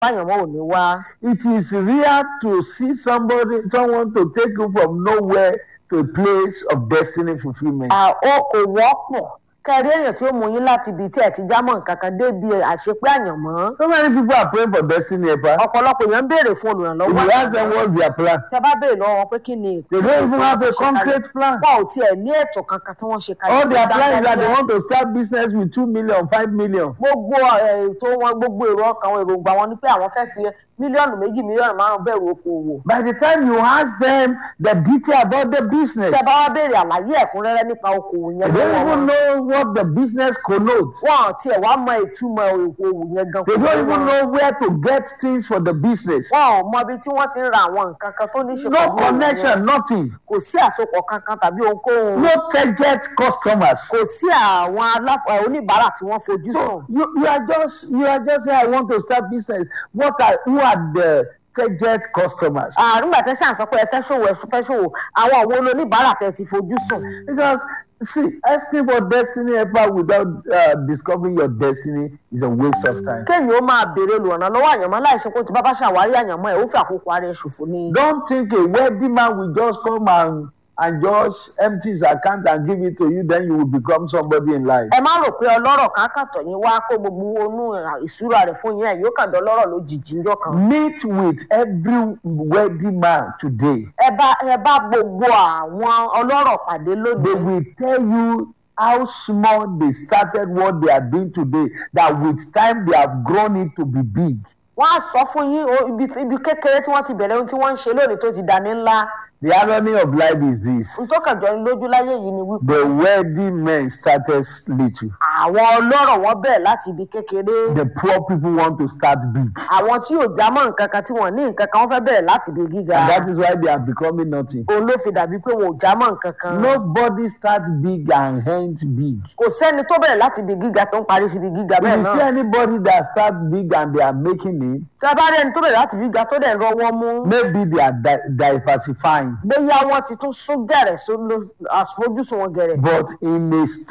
báyànmọ́ ò ní wá. It is rare to see someone to take you from nowhere to a place of destiny fulfillment. Ó kò wọ́pọ̀ kẹrí èèyàn tí ó mú yín láti ibi tí ẹ ti jámọ́ nǹkan kan débi àṣepé àyànmọ́. So many people are praying for destiny helper. Ọ̀pọ̀lọpọ̀ èèyàn ń béèrè fún olùrànlọ́wọ́. If you ask them what's their plan, tẹ bá béèrè lọ́wọ́ wọn pé kí ni they don't even have a concrete plan. wọn ò tiẹ̀ ní ètò kankan tí wọ́n ṣe kalẹ̀. All their plan is that they want to start business with 2 million, 5 million. gbogbo ètò wọn gbogbo èrò ọkàn wọn èròǹgbà wọn ni pé àwọn fẹ́ fi mílíọ̀nù 2 mílíọ̀nù 5 bẹ̀rù okòwò. By the time you ask them the detail about the business, tẹ bá wá béèrè àlàyé ẹ̀kúnrẹ́rẹ́ nípa okòwò they yẹn don't lọ́wọ́ even wọn. know what the business connotes. wọn ò tiẹ̀ wá mọ ìtumọ̀ okòwò yẹn gan. They don't even know where to get things for the business. wọn ò mọ ibi tí wọ́n ti ń ra àwọn nǹkan kan tó ní ṣe No pẹ̀lú òwò connection, yẹn. nothing. kò sí àsopọ̀ kankan tàbí ohunkóhun. No target customers. kò sí àwọn oníbàárà tí wọ́n fojú sùn. So you are just saying I want to start business. Who are the target customers? Nígbà tẹ́ ṣàn sọ pé ẹ fẹ́ ṣòwò àwọn òwò oníbàárà tẹ́ ti fojú sùn. Because see, asking for destiny helper without discovering your destiny is a waste of time. kéèyàn ó máa béèrè olùrànlọ́wọ́ àyànmọ́ láìsí pé tí bá bá ṣàwárí àyànmọ́ ẹ̀ ó fi àkókò ara ẹ̀ ṣòfò ni. Don't think a wealthy man will just come and just empty his account and give it to you, then you will become somebody in life. ẹ má rò pé ọlọ́rọ̀ kan kàtọ̀ yín wá kó gbogbo onú ìṣúra rẹ̀ fún yín ẹ̀ yóò kàn dán lọ́rọ̀ lójijì ńjọ́ kan. Meet with every wealthy man today. ẹ bá gbogbo àwọn ọlọ́rọ̀ pàdé They lóde. will tell you how small they started what they are doing today, that with time they have grown it to be big. wọ́n á sọ fún yín ibi kékeré tí wọ́n ti bẹ̀rẹ̀ ohun tí wọ́n ń ṣe lónìí tó ti dání ńlá. The irony of life is this: n tó kàn jọ ní lójú láyé yìí ni wípé the wealthy men started little. àwọn ọlọ́rọ̀ wọ́n bẹ̀rẹ̀ láti ibi kékeré. The poor people want to start big. àwọn tí ò jámọ́ nǹkan kan tí wọ́n ní nǹkan kan wọ́n fẹ́ bẹ̀rẹ̀ láti ibi gíga. And that is why they are becoming nothing. òun ló fi dàbí pé wọn ò jámọ́ nǹkan kan. Nobody starts big and ends big. kò sẹ́ni tó bẹ̀rẹ̀ láti ibi gíga tó ń parí sí ibi gíga If bẹ́ẹ̀ you see náà. anybody that starts big and they are making it, tí a bá rí ẹni tó bẹ̀rẹ̀ láti ibi gíga tó dẹ̀ ń rọwọ́ mú. maybe they are diversifying. bóyá wọ́n ti tún sún gẹ̀rẹ̀ àfojúsùn wọn gẹ̀rẹ̀. But in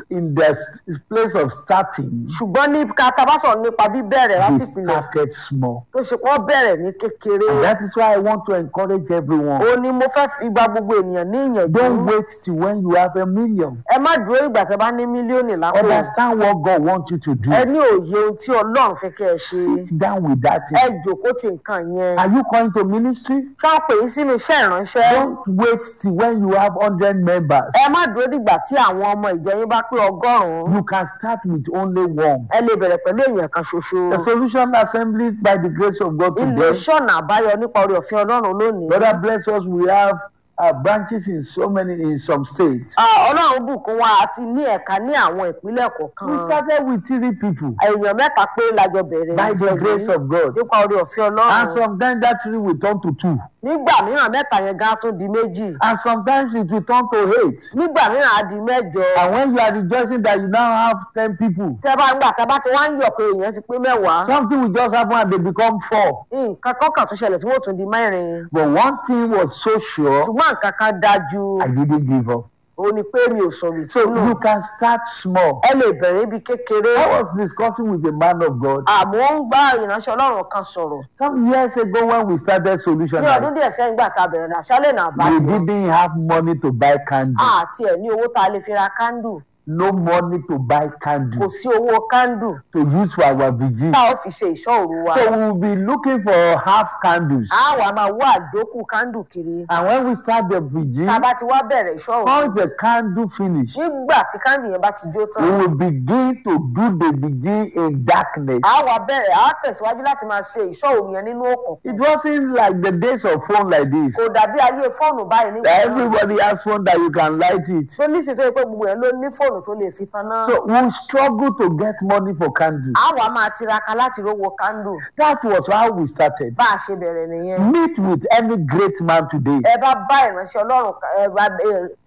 the place of starting, ṣùgbọ́n ní ká bá sọ̀rọ̀ nípa bíbẹ̀rẹ̀ láti they ìpìlẹ̀ started small. tó ṣe pọ́ bẹ̀rẹ̀ ní kékeré. And that is why I want to encourage everyone. ó ní mo fẹ́ fi gba gbogbo ènìyàn ní ìyànjú. Don't wait till when you have a million. ẹ má dúró ìgbà tẹ́ bá ní mílíọ̀nù lápò. Understand what God wants you to do. ẹ ní òye ohun tí Ọlọ́run fẹ́ kẹ́ ẹ ṣe. Sit down with that ẹ thing. jòkó ti nǹkan yẹn. Are you going to ministry? ṣá pè é sínú iṣẹ́ ìránṣẹ́. Don't wait till when you have 100 members. ẹ má dúró dìgbà tí àwọn ọmọ ìjọ yín bá pé 100. You can start with only one. ẹ lè bẹ̀rẹ̀ pẹ̀lú èèyàn kan ṣoṣo. The Solution Assembly, by the grace of God ilé today, iṣẹ́ ọ̀nà àbáyọ nípa oore ọ̀fẹ́ Ọlọ́run lónìí. God bless us. We have branches in some states. Ọlọ́run bùkún wa àti ní ẹ̀ka ní àwọn ìpínlẹ̀ kọ̀ọ̀kan. We started with 3 people èèyàn 3 péré la jọ bẹ̀rẹ̀ by the ìjọ grace yìí of God. nípa oore ọ̀fẹ́ And Ọlọ́run. sometimes that 3 will turn to 2. nígbà mìíràn 3 yẹn gan tún di 2. And sometimes it will turn to 8. nígbà mìíràn á di 8. And when you are rejoicing that you now have 10 people, tẹ́ bá ti wá ń yọ̀ pé èèyàn ti pé 10. something will just happen and they become 4. nǹkan kọ́kàn tó ṣẹlẹ̀ tí wọ́n tún di 4. But one thing was so sure, ṣùgbọ́n nǹkan kan dájú I didn't give up. ó ní pé mi ò sọ̀rọ̀ So you can start small. ẹ lè bẹ̀rẹ̀ ibi kékeré. I was discussing with a man of God àmọ́ ń bá ìránṣẹ́ Ọlọ́run kan sọ̀rọ̀. some years ago when we started Solution. ní ọdún díẹ̀ sẹ́yìn gbà tá a bẹ̀rẹ̀ àṣálẹ̀ náà bá We yọ. didn't have money to buy candle. àti ẹ̀ ní owó tá a lè fi ra kándù. No money to buy kò candle sí owó kándù to use for our vigil. tá a ó fi ṣe ìṣọ́ òru wa. So we will be looking for half candles. a wà máa wá àjókù kándù kiri. And when we start the vigil, tá a bá ti wá bẹ̀rẹ̀ ìṣọ́ òru. once the candle finish, nígbà tí kándù yẹn bá ti jó tán. we will begin to do the vigil in darkness. a wà bẹ̀rẹ̀ a tẹ̀síwájú láti máa ṣe ìṣọ́ òru yẹn nínú òkùnkùn. It wasn't like the days of phone like this. kò dàbí ayé fóònù báyìí nígbà That náà. everybody has phone that you can light it. tó ní sí tó yẹ pé gbogbo yẹn ló ní fóònù tó lè fi taná. So we struggle to get money for candles. a wà máa tiraka láti rówó kándù. That was how we started. bá a ṣe bẹ̀rẹ̀ nìyẹn. Meet with any great man today. ẹ bá ìránṣẹ́ Ọlọ́run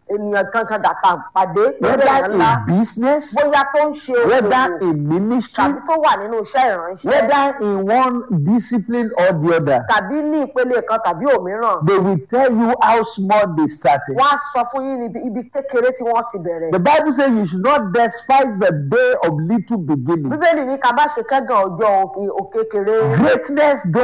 ènìyàn kankan dàtà pàdé lójú whether èèyàn ńlá in business, bóyá tó ń ṣe whether òkòwò in ministry, tàbí tó wà nínú iṣẹ́ ìránṣẹ́ whether in one discipline or the other, tàbí ní ìpele kan tàbí òmíràn. they will tell you how small they started. Wọ́n á sọ fún yín níbi ibi kékeré tí wọ́n ti bẹ̀rẹ̀. The Bible says you should not despise the day of little beginning. Bíbélì ní ká bá ṣe kẹ́gàn ọjọ́ òkèkèrè. Greatness